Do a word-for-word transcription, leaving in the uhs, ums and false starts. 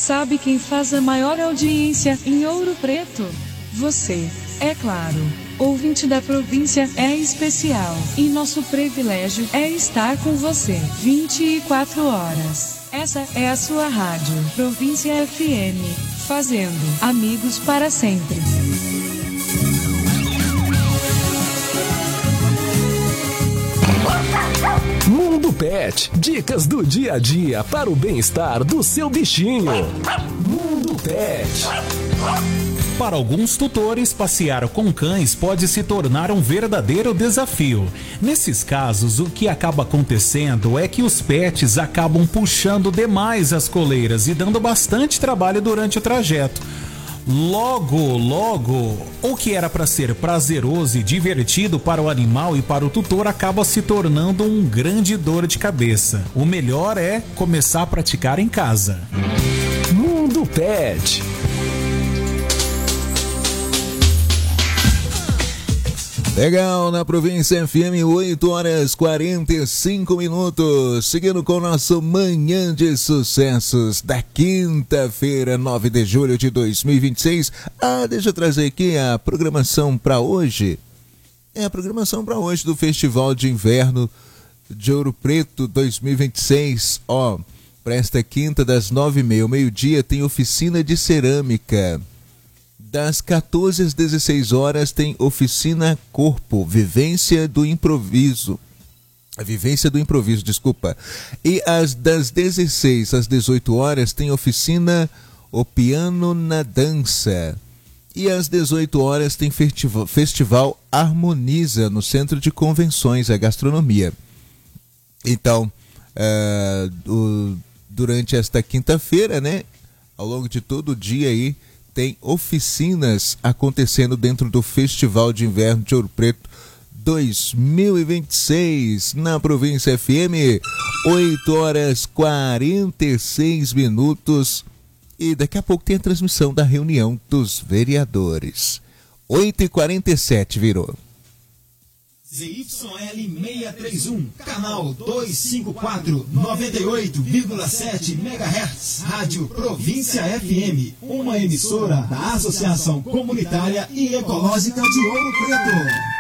Sabe quem faz a maior audiência em Ouro Preto? Você, é claro. Ouvinte da província é especial, e nosso privilégio é estar com você vinte e quatro horas. Essa é a sua rádio, Província F M, fazendo amigos para sempre. Mundo Pet, dicas do dia a dia para o bem-estar do seu bichinho. Mundo Pet. Para alguns tutores, passear com cães pode se tornar um verdadeiro desafio. Nesses casos, o que acaba acontecendo é que os pets acabam puxando demais as coleiras e dando bastante trabalho durante o trajeto. Logo, logo, o que era para ser prazeroso e divertido para o animal e para o tutor acaba se tornando um grande dor de cabeça. O melhor é começar a praticar em casa. Mundo Pet. Legal, na Província F M, oito horas e quarenta e cinco minutos, seguindo com o nosso Manhã de Sucessos da quinta-feira, nove de julho de dois mil e vinte e seis. Ah, deixa eu trazer aqui a programação para hoje. É a programação para hoje do Festival de Inverno de Ouro Preto dois mil e vinte e seis. Ó, para esta quinta, das nove e meia ao meio-dia, tem oficina de cerâmica. Das quatorze às dezesseis horas tem oficina corpo, vivência do improviso. A vivência do improviso, desculpa. E as das dezesseis às dezoito horas tem oficina O Piano na Dança. E às dezoito horas tem festival, festival Harmoniza no Centro de Convenções, a Gastronomia. Então, uh, o, durante esta quinta-feira, né, ao longo de todo o dia aí, tem oficinas acontecendo dentro do Festival de Inverno de Ouro Preto dois mil e vinte e seis, na Província F M, oito horas e quarenta e seis minutos. E daqui a pouco tem a transmissão da reunião dos vereadores. oito e quarenta e sete virou. Z Y L seiscentos e trinta e um, canal duzentos e cinquenta e quatro, noventa e oito vírgula sete megahertz, Rádio Província F M, uma emissora da Associação Comunitária e Ecológica de Ouro Preto.